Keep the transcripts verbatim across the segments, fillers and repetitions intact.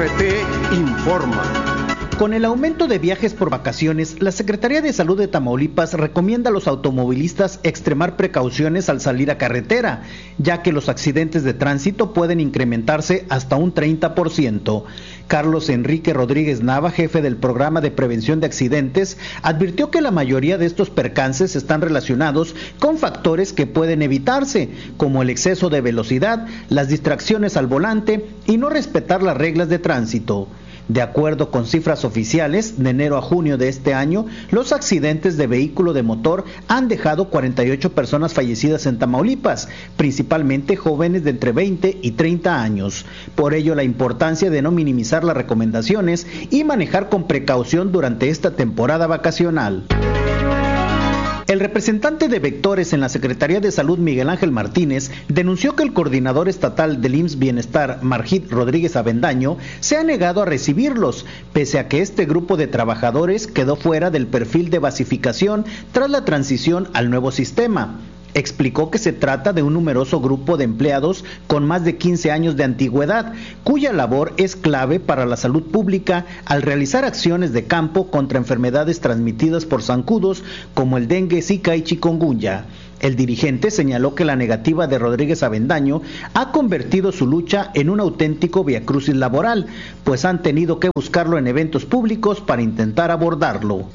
R T informa. Con el aumento de viajes por vacaciones, la Secretaría de Salud de Tamaulipas recomienda a los automovilistas extremar precauciones al salir a carretera, ya que los accidentes de tránsito pueden incrementarse hasta un treinta por ciento. Carlos Enrique Rodríguez Nava, jefe del Programa de Prevención de Accidentes, advirtió que la mayoría de estos percances están relacionados con factores que pueden evitarse, como el exceso de velocidad, las distracciones al volante y no respetar las reglas de tránsito. De acuerdo con cifras oficiales, de enero a junio de este año, los accidentes de vehículo de motor han dejado cuarenta y ocho personas fallecidas en Tamaulipas, principalmente jóvenes de entre veinte y treinta años. Por ello, la importancia de no minimizar las recomendaciones y manejar con precaución durante esta temporada vacacional. El representante de Vectores en la Secretaría de Salud, Miguel Ángel Martínez, denunció que el coordinador estatal del I M S S Bienestar, Margit Rodríguez Avendaño, se ha negado a recibirlos, pese a que este grupo de trabajadores quedó fuera del perfil de basificación tras la transición al nuevo sistema. Explicó que se trata de un numeroso grupo de empleados con más de quince años de antigüedad, cuya labor es clave para la salud pública al realizar acciones de campo contra enfermedades transmitidas por zancudos como el dengue, zika y chikungunya. El dirigente señaló que la negativa de Rodríguez Avendaño ha convertido su lucha en un auténtico viacrucis laboral, pues han tenido que buscarlo en eventos públicos para intentar abordarlo.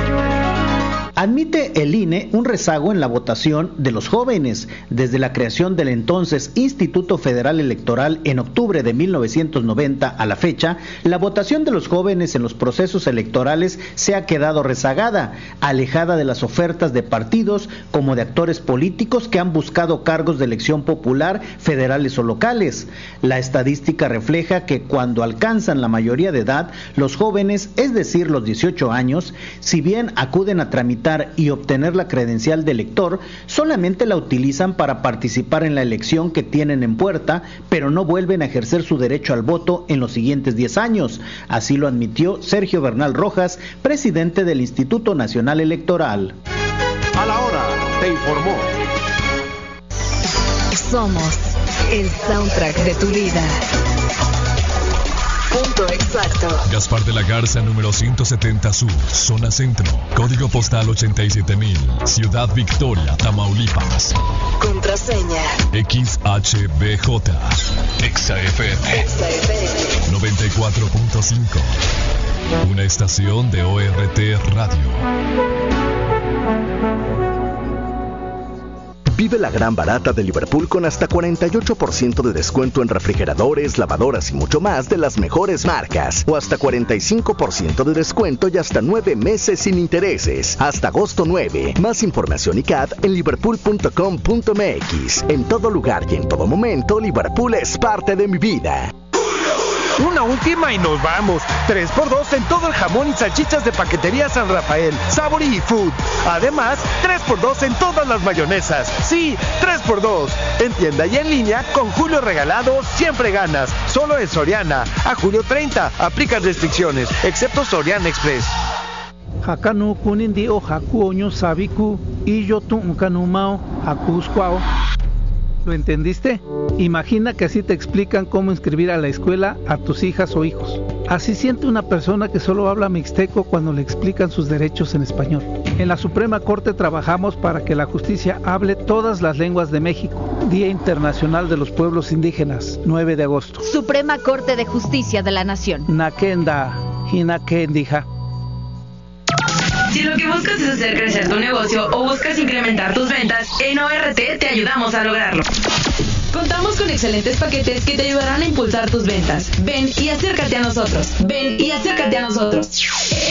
Admite el I N E un rezago en la votación de los jóvenes. Desde la creación del entonces Instituto Federal Electoral en octubre de mil novecientos noventa a la fecha, la votación de los jóvenes en los procesos electorales se ha quedado rezagada, alejada de las ofertas de partidos como de actores políticos que han buscado cargos de elección popular, federales o locales. La estadística refleja que cuando alcanzan la mayoría de edad, los jóvenes, es decir, los dieciocho años, si bien acuden a tramitar y obtener la credencial de elector, solamente la utilizan para participar en la elección que tienen en puerta, pero no vuelven a ejercer su derecho al voto en los siguientes diez años. Así lo admitió Sergio Bernal Rojas, presidente del Instituto Nacional Electoral. A la hora, te informó. Somos el soundtrack de tu vida. Punto exacto. Gaspar de la Garza, número ciento setenta Sur, zona centro, código postal ochenta y siete mil, Ciudad Victoria, Tamaulipas. Contraseña X H B J, Exa F M, Exa F M noventa y cuatro punto cinco, una estación de O R T Radio. Vive la gran barata de Liverpool con hasta cuarenta y ocho por ciento de descuento en refrigeradores, lavadoras y mucho más de las mejores marcas. O hasta cuarenta y cinco por ciento de descuento y hasta nueve meses sin intereses. Hasta agosto nueve. Más información y C A D en liverpool punto com punto m x. En todo lugar y en todo momento, Liverpool es parte de mi vida. Una última y nos vamos. tres por dos en todo el jamón y salchichas de Paquetería San Rafael, Savory y Food. Además, tres por dos en todas las mayonesas. Sí, tres por dos. En tienda y en línea, con Julio Regalado, siempre ganas. Solo en Soriana. A julio treinta. Aplican restricciones, excepto Soriana Express. Hakanu kunindi o hakuoño sabiku y yo tu unkanumao hakuskwao. ¿Lo entendiste? Imagina que así te explican cómo inscribir a la escuela a tus hijas o hijos. Así siente una persona que solo habla mixteco cuando le explican sus derechos en español. En la Suprema Corte trabajamos para que la justicia hable todas las lenguas de México. Día Internacional de los Pueblos Indígenas, nueve de agosto. Suprema Corte de Justicia de la Nación. Nakenda, hinakendija. Si lo que buscas es hacer crecer tu negocio o buscas incrementar tus ventas, en O R T te ayudamos a lograrlo. Contamos con excelentes paquetes que te ayudarán a impulsar tus ventas. Ven y acércate a nosotros. Ven y acércate a nosotros.